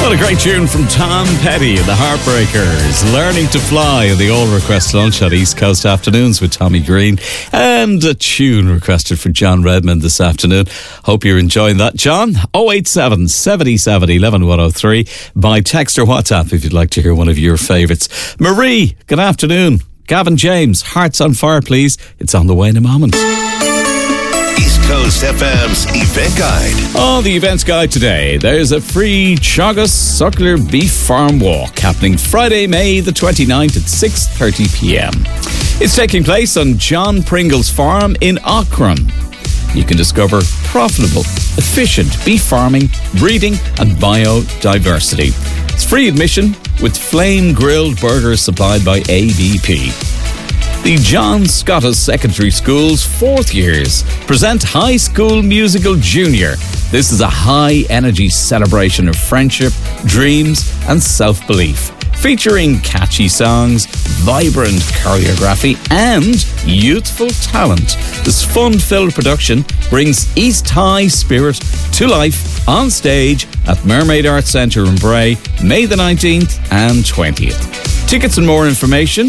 What a great tune from Tom Petty and the Heartbreakers. Learning to Fly, the all request lunch at East Coast Afternoons with Tommy Green. And a tune requested for John Redmond this afternoon. Hope you're enjoying that, John. 087 77 11 103 by text or WhatsApp if you'd like to hear one of your favourites. Marie, good afternoon. Gavin James, Hearts on Fire, please. It's on the way in a moment. East Coast FM's event guide. Oh, the events guide today. There's a free Teagasc Suckler Beef Farm Walk happening Friday, May the 29th at 6:30pm. It's taking place on John Pringle's farm in Aughrim. You can discover profitable, efficient beef farming, breeding and biodiversity. It's free admission with flame-grilled burgers supplied by ABP. The John Scottis Secondary School's fourth years present High School Musical Junior. This is a high-energy celebration of friendship, dreams and self-belief. Featuring catchy songs, vibrant choreography and youthful talent. This fun-filled production brings East High spirit to life on stage at Mermaid Arts Centre in Bray, May the 19th and 20th. Tickets and more information,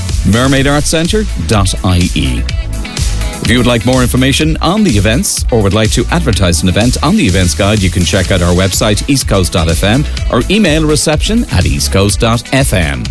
mermaidartscentre.ie. If you would like more information on the events or would like to advertise an event on the events guide, you can check out our website eastcoast.fm or email reception@eastcoast.fm.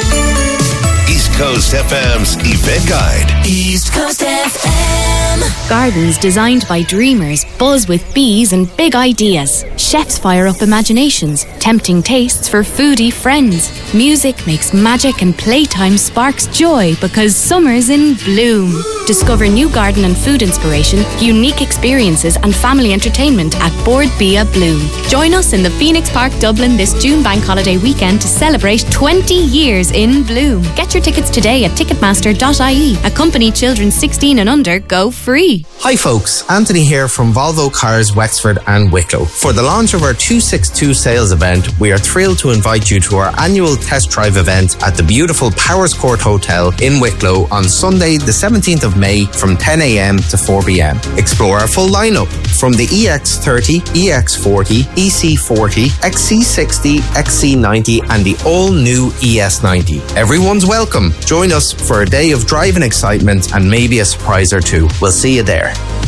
East Coast FM's event guide. East Coast FM. Gardens designed by dreamers buzz with bees and big ideas. Chefs fire up imaginations, tempting tastes for foodie friends. Music makes magic and playtime sparks joy because summer's in bloom. Discover new garden and food inspiration, unique experiences and family entertainment at Board Bia Bloom. Join us in the Phoenix Park, Dublin this June bank holiday weekend to celebrate 20 years in bloom. Get your tickets today at ticketmaster.ie. Accompany children 16 and under go free. Hi folks, Anthony here from Volvo Cars Wexford and Wicklow. For the launch of our 262 sales event, we are thrilled to invite you to our annual test drive event at the beautiful Powers Court Hotel in Wicklow on Sunday the 17th of May from 10am to 4pm. Explore our full lineup from the EX30, EX40, EC40, XC60, XC90 and the all-new ES90. Everyone's welcome. Join us for a day of driving excitement and maybe a surprise or two. We'll see you there.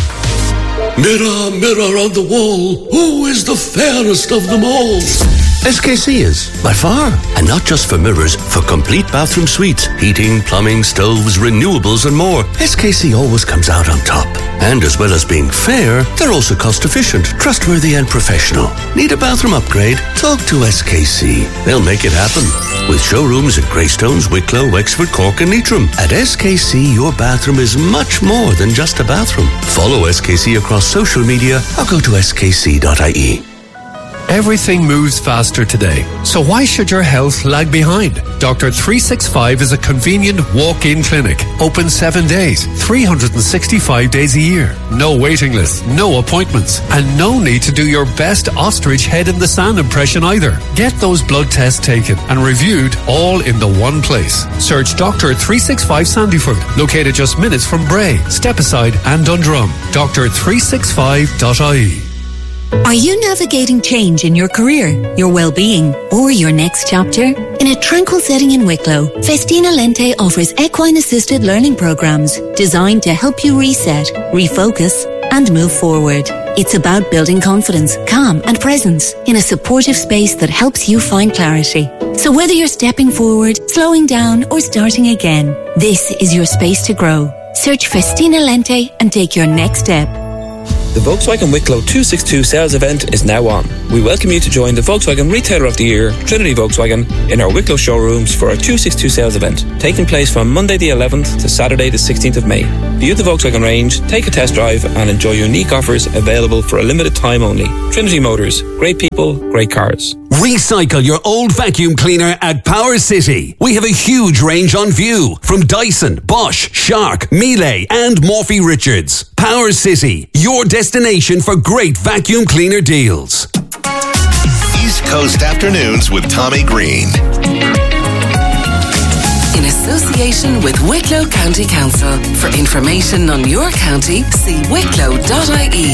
Mirror, mirror on the wall, who is the fairest of them all? SKC is, by far. And not just for mirrors, for complete bathroom suites, heating, plumbing, stoves, renewables and more. SKC always comes out on top. And as well as being fair, they're also cost efficient, trustworthy and professional. Need a bathroom upgrade? Talk to SKC. They'll make it happen. With showrooms at Greystones, Wicklow, Wexford, Cork and Leitrim. At SKC, your bathroom is much more than just a bathroom. Follow SKC across social media or go to skc.ie. Everything moves faster today, so why should your health lag behind? Dr. 365 is a convenient walk-in clinic, open 7 days, 365 days a year. No waiting list, no appointments, and no need to do your best ostrich head in the sand impression either. Get those blood tests taken and reviewed all in the one place. Search Dr. 365 Sandyford, located just minutes from Bray, Stepaside and Dundrum. Dr365.ie. Are you navigating change in your career, your well-being, or your next chapter? In a tranquil setting in Wicklow, Festina Lente offers equine-assisted learning programs designed to help you reset, refocus, and move forward. It's about building confidence, calm, and presence in a supportive space that helps you find clarity. So whether you're stepping forward, slowing down, or starting again, this is your space to grow. Search Festina Lente and take your next step. The Volkswagen Wicklow 262 sales event is now on. We welcome you to join the Volkswagen Retailer of the Year, Trinity Volkswagen, in our Wicklow showrooms for our 262 sales event, taking place from Monday the 11th to Saturday the 16th of May. View the Volkswagen range, take a test drive and enjoy unique offers available for a limited time only. Trinity Motors, great people, great cars. Recycle your old vacuum cleaner at Power City. We have a huge range on view from Dyson, Bosch, Shark, Miele and Morphy Richards. Power City, your destination for great vacuum cleaner deals. East Coast Afternoons with Tommy Green. In association with Wicklow County Council. For information on your county, see wicklow.ie.